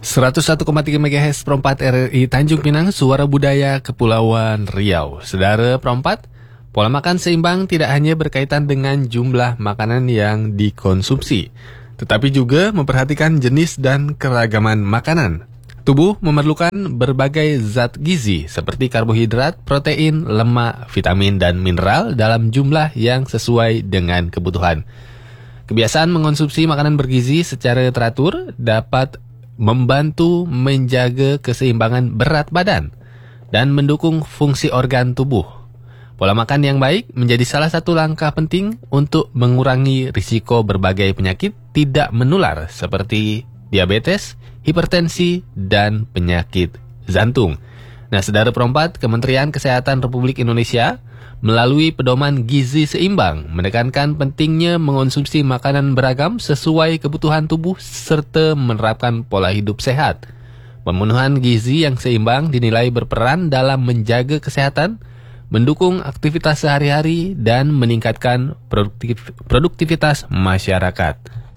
101,3 MHz Perempat RRI Tanjung Pinang, Suara Budaya Kepulauan Riau. Saudara Perempat, pola makan seimbang tidak hanya berkaitan dengan jumlah makanan yang dikonsumsi, tetapi juga memperhatikan jenis dan keragaman makanan. Tubuh memerlukan berbagai zat gizi seperti karbohidrat, protein, lemak, vitamin, dan mineral dalam jumlah yang sesuai dengan kebutuhan. Kebiasaan mengonsumsi makanan bergizi secara teratur dapat membantu menjaga keseimbangan berat badan dan mendukung fungsi organ tubuh. Pola makan yang baik menjadi salah satu langkah penting untuk mengurangi risiko berbagai penyakit tidak menular seperti diabetes, hipertensi, dan penyakit jantung. Nah, saudara Perempat, Kementerian Kesehatan Republik Indonesia melalui pedoman gizi seimbang menekankan pentingnya mengonsumsi makanan beragam sesuai kebutuhan tubuh serta menerapkan pola hidup sehat. Pemenuhan gizi yang seimbang dinilai berperan dalam menjaga kesehatan, mendukung aktivitas sehari-hari, dan meningkatkan produktivitas masyarakat.